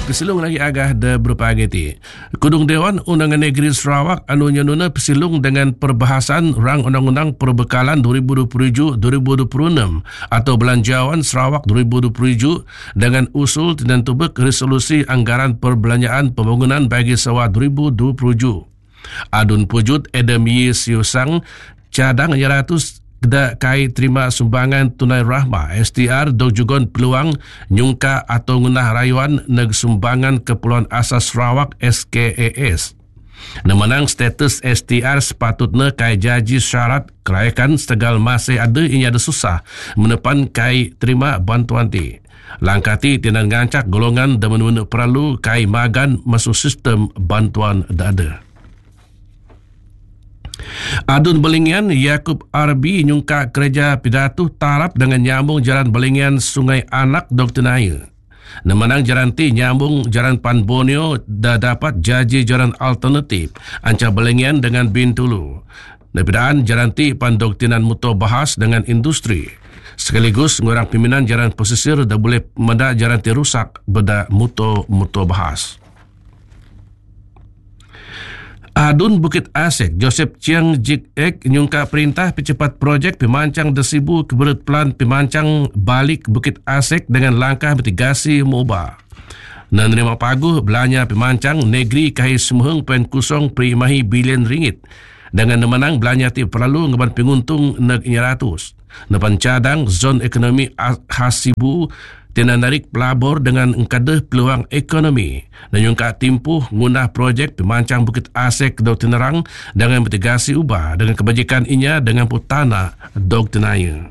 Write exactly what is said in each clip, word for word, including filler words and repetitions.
Pesilung lagi agah de berpagi ti. Kudung Dewan Undangan Negeri Sarawak anu nyanuna pesilung dengan perbahasan rang undang-undang perbekalan dua ribu dua puluh tujuh dua ribu dua puluh enam atau Belanjawan Sarawak dua ribu dua puluh tujuh dengan usul dan tubek resolusi anggaran perbelanjaan pembangunan bagi Sarawak dua ribu dua puluh tujuh. Adun pujut Adam Yi Siusang cadang ratus da kai terima sumbangan tunai rahmah S T R dog jugon peluang nyungka atau ngunah rayuan neg sumbangan Kepulauan Asas Sarawak S K A S. Nemenang status S T R sepatutnya kai jaji syarat kelayakan setegal masih ada inya ada susah menepan kai terima bantuan ti. Langkah ti tinan ngancak golongan dan menu perlu kai magan masuk sistem bantuan da ada. Adun Belingian Yakub Arbi nyungka kerja pidatu tarap dengan nyambung jalan Belingian Sungai Anak Doktor Naya. Nemenang jalan ti nyambung jalan Pan Borneo dah dapat jaji jalan alternatif anca Belingian dengan Bintulu. Dapidaan jalan ti Pan Doktinan Muto bahas dengan industri. Sekaligus ngurang pimpinan jalan pesisir dah boleh menda jalan ti rusak beda muto-muto bahas. Adun Bukit Asek Joseph Chiang Jik Ek nyungka perintah percepat projek pemancang desibu kebelut pelan pemancang balik Bukit Asek dengan langkah mitigasi mubah. Menerima paguh belanja pemancang negeri kahir semuhung pen kusong perimahi bilion ringgit. Dengan menang belanja ti perlu ngeban penguntung neg ratus. Nepan cadang zon ekonomi Hasibu tina narik pelabur dengan engkadeh peluang ekonomi dan nyungka timpuh ngunah projek pemancang Bukit Asek Dok Tinerang dengan mitigasi ubah dengan kebajikan inya dengan putana Dok Tenaya.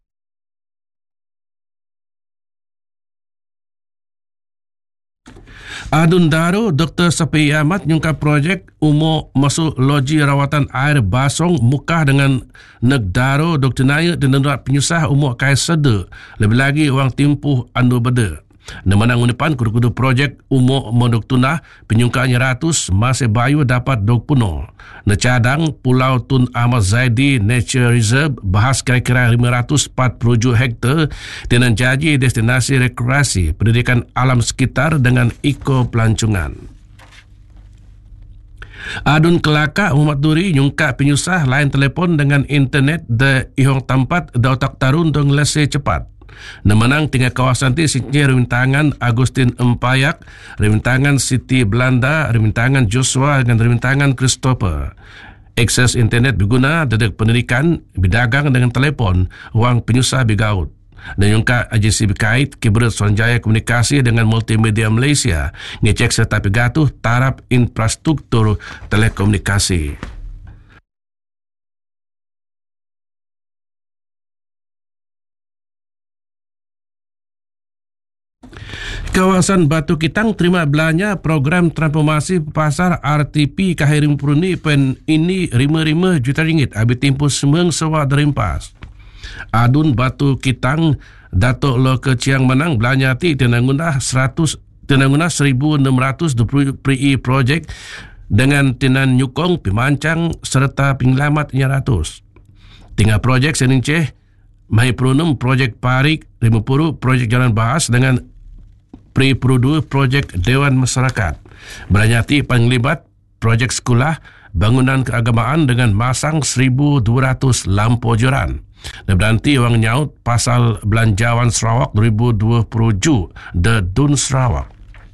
Adun Daru Doktor Sapi Ahmad nyungka projek umum masuk loji rawatan air basong mukah dengan neg Daru Doktor Naya dan nerak penyusah umum kai sede lebih lagi orang timpuh andu beda. Nemenang unipan kudu-kudu projek umum mondok tunah penyungkaannya ratus masih bayu dapat dok puno. Necadang Pulau Tun Ahmad Zaidi Nature Reserve bahas kira-kira lima ratus empat puluh tujuh hektar dengan jaji destinasi rekreasi pendidikan alam sekitar dengan eko pelancongan. Adun Kelaka Muhammad Duri nyungka penyusah lain telefon dengan internet de ihong tempat da otak tarun dong lese cepat. Nemenang tinggal kawasan ti siknya remintangan Agustin Empayak, remintangan Siti Belanda, remintangan Joshua dan remintangan Christopher. Akses internet berguna dari pendidikan, berdagang dengan telefon, wang penyusah bergaut. Dan yungka agensi berkait Kiberet Suranjaya Komunikasi dengan Multimedia Malaysia ngecek serta pegatuh taraf infrastruktur telekomunikasi. Kawasan Batu Kitang terima belanja program transformasi pasar R T P kahirim peruni pen ini lima juta ringgit habis timpu semeng sewa derimpas. Adun Batu Kitang Datuk Lo Keciang Menang belanja ti tinangunah seratus tinangunah seribu enam ratus dua puluh pri projek dengan tinan nyukong pemancang serta penyelamat ratus. Tinggal projek Seninceh Mai Perunum projek Parik lima puluh projek Jalan Bahas dengan Pre-Produe projek Dewan Masyarakat. Beranyati penglibat projek sekolah bangunan keagamaan dengan masang seribu dua ratus lampu joran. Dan berhenti orang nyaut pasal Belanjawan Sarawak dua ribu dua puluh tujuh The Dun Sarawak.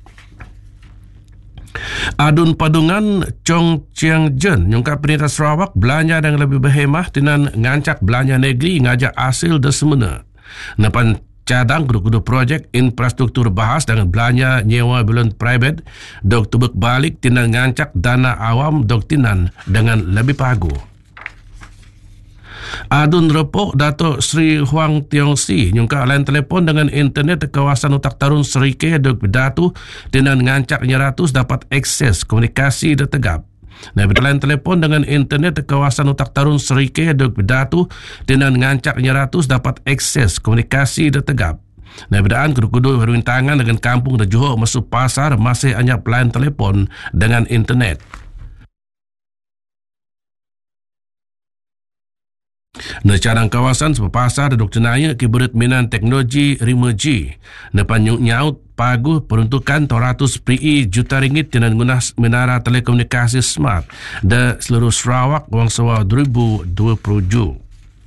Adun Padungan Chong Chiang Jen nyungkap perintah Sarawak belanja dengan lebih berhemah dengan ngancak belanja negeri ngajak hasil desemena. Napan cadang kudu-kudu projek infrastruktur bahas dengan belanja nyewa belum private dok tubek balik tinan ngancak dana awam dok tinan dengan lebih pagu. Adun Repok Datuk Sri Huang Tiong Si nyungka lain telefon dengan internet kawasan Utak Tarun Serike dok bidatu tinan ngancak ratus dapat akses komunikasi de tegap. Nah, lain telefon dengan internet kawasan Utak Tarun Serike dok bidatu dengan ngancak ratus dapat akses komunikasi de tegap. Nah, bedaan kudu-kudu bermintangan dengan kampung de Johor masuk pasar masih hanya pelayan telefon dengan internet. Necarang kawasan sepapasar Doktor Naya kiberit minan teknologi lima G. Nepan nyaut pagu peruntukan dua ratus juta ringgit dengan guna menara telekomunikasi smart da seluruh Sarawak wang sewa dua ribu dua puluh tujuh.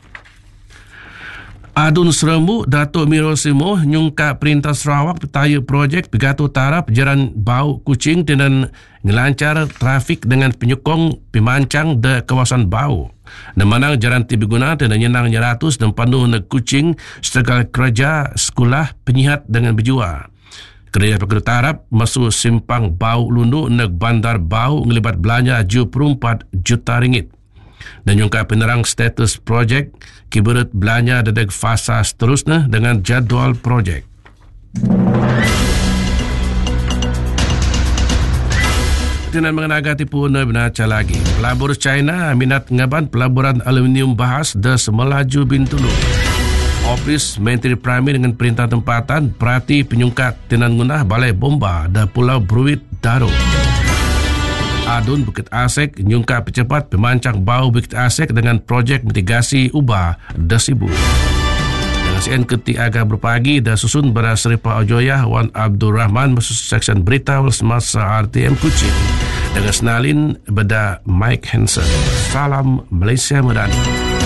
Adun Serembu Datuk Miro Simo nyungka Perintah Sarawak petaya projek Pegatu Tarap Jalan Bau Kuching dengan ngelancar trafik dengan penyokong pemancang de kawasan Bau. Nemanang jalan tibi guna dan nyenang nyeratus dan pandu neg Kuching setegal kerja sekolah penyihat dengan berjua. Kerja Pegatu Tarap masuk simpang Bau Lundu neg Bandar Bau ngelibat belanja tujuh puluh empat juta ringgit. Dan juga penerang status projek kiberit belanja dedek fasa seterusnya dengan jadual projek. Dengan mengenaga tipu benaca lagi. Pelabur China minat ngaban pelaburan aluminium bahas da semelaju Bintulu. Ofis Menteri Prime dengan perintah tempatan perhati penyungkat tinan gunah balai bomba da Pulau Bruit Daro. Adun Bukit Asek nyungka percepat pemancang bau Bukit Asek dengan projek mitigasi ubah desibu. Dengan C N Keti Aga berpagi dan susun pada Seripa Ojoyah Wan Abdul Rahman masuk seksyen berita semasa R T M Kuching dengan senalin beda Mike Hansen. Salam Malaysia Madani.